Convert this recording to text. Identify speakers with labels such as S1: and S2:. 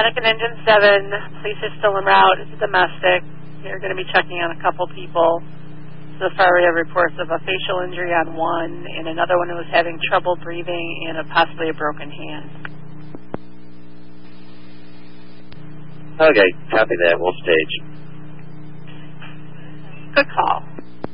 S1: Medic and Engine 7, police are still en route. It's a domestic. They're going to be checking on a couple people. So far we have reports of a facial injury on one and another one who was having trouble breathing and possibly a broken hand.
S2: Okay, copy that. We'll stage.
S1: Good call.